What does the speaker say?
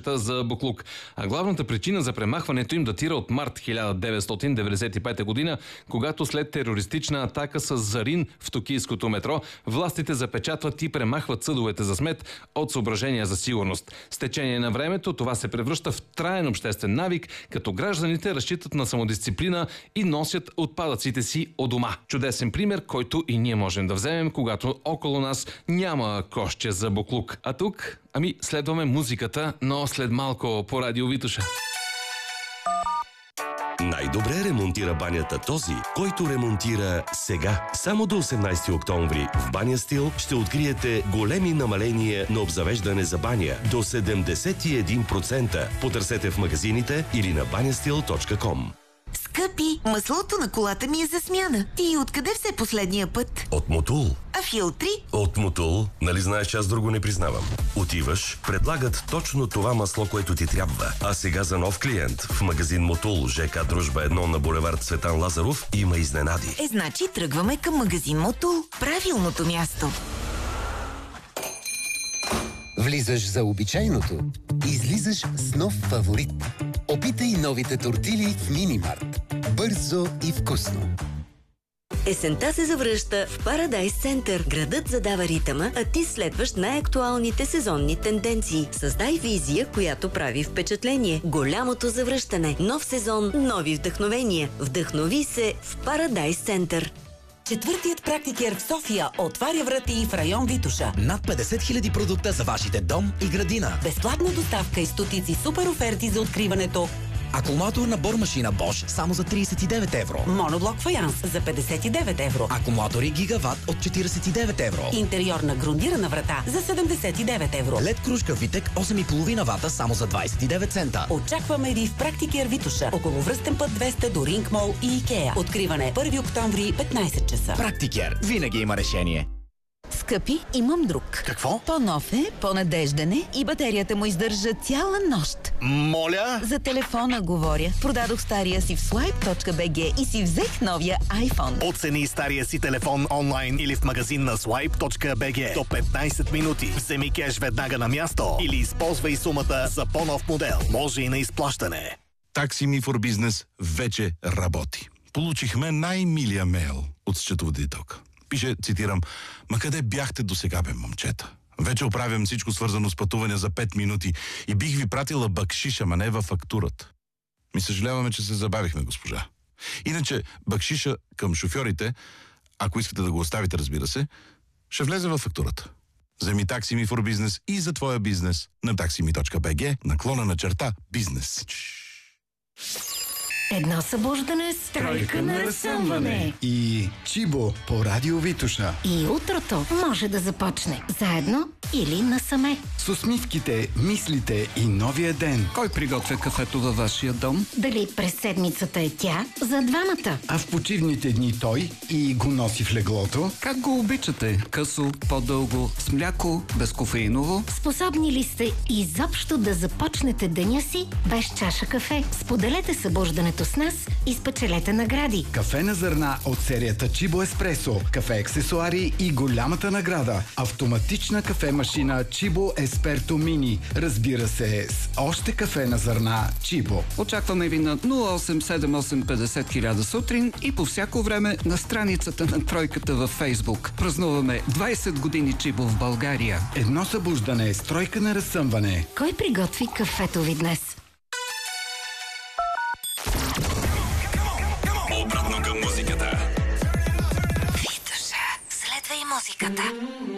банята за буклук. А главната причина за премахването им датира от март 1995 година, когато след терористична атака с зарин в токийското метро, властите запечатват и премахват съдовете за смет от съображения за сигурност. С течение на времето това се превръща в траен обществен навик, като гражданите разчитат на самодисциплина и носят отпадъците си от дома. Чудесен пример, който и ние можем да вземем, когато около нас няма кошче за буклук. А тук, следваме музиката, но след малко по Радио Витоша. Най-добре ремонтира банята този, който ремонтира сега. Само до 18 октомври в Баня Стил ще откриете големи намаления на обзавеждане за баня до 71%. Потърсете в магазините или на banyastill.com. Скъпи, маслото на колата ми е за смяна. И откъде взе последния път? От Мотул. А филтри? От Мотул. Нали знаеш, че аз друго не признавам. Отиваш, предлагат точно това масло, което ти трябва. А сега за нов клиент в магазин Мотул, ЖК Дружба 1 на булевард Цветан Лазаров има изненади. Значи тръгваме към магазин Мотул. Правилното място. Влизаш за обичайното, излизаш с нов фаворит. Опитай новите тортили в Минимарт. Бързо и вкусно. Есента се завръща в Парадайс Център. Градът задава ритъма, а ти следваш най-актуалните сезонни тенденции. Създай визия, която прави впечатление. Голямото завръщане. Нов сезон, нови вдъхновения. Вдъхнови се в Парадайс Център. Четвъртият практикер в София отваря врати в район Витоша. Над 50 000 продукта за вашите дом и градина. Безплатна доставка и стотици супер оферти за откриването. Акумулатор на бормашина Bosch само за 39 евро. Моноблок фаянс за 59 евро. Акумулатори Гигават от 49 евро. Интериорна грундирана врата за 79 евро. LED кружка Витек 8,5 вата само за 29 цента. Очакваме ви в практикер Витоша. Около връстен път 200 до Ринг Мол и Икеа. Откриване 1 октомври 15 часа. Практикер винаги има решение. Скъпи, имам друг. Какво? По-нов е, по-надежден е и батерията му издържа цяла нощ. Моля? За телефона говоря. Продадох стария си в swipe.bg и си взех новия iPhone. Оцени стария си телефон онлайн или в магазин на swipe.bg до 15 минути. Вземи кеш веднага на място или използвай сумата за по-нов модел. Може и на изплащане. Taxi Me for Business вече работи. Получихме най-милия мейл от счетоводителка. Пише, цитирам: "Ма къде бяхте досега, бе, момчета? Вече оправям всичко свързано с пътуване за 5 минути и бих ви пратила бакшиша, ма не във фактурата." Съжаляваме, че се забавихме, госпожа. Иначе бакшиша към шофьорите, ако искате да го оставите, разбира се, ще влезе във фактурата. Вземи Taxi Me for Business и за твоя бизнес на taxime.bg/бизнес. Едно събуждане с тройка на разсъмване. И Чибо по Радио Витоша. И утрото може да започне заедно или насаме. С усмивките, мислите и новия ден. Кой приготвя кафето във вашия дом? Дали през седмицата е тя за двамата? А в почивните дни той и го носи в леглото? Как го обичате? Късо, по-дълго, с мляко, безкофеиново? Способни ли сте изобщо да започнете деня си без чаша кафе? Споделете събуждането с нас и спечелете награди. Кафе на зърна от серията Чибо Еспресо, кафе аксесуари и голямата награда. Автоматична кафе-машина Чибо Есперто Мини. Разбира се, с още кафе на зърна Чибо. Очакваме ви на 087850 сутрин и по всяко време на страницата на тройката във Фейсбук. Празнуваме 20 години Чибо в България. Едно събуждане с тройка на разсъмване. Кой приготви кафето ви днес? Обратно към музиката. Витоша, следвай музиката.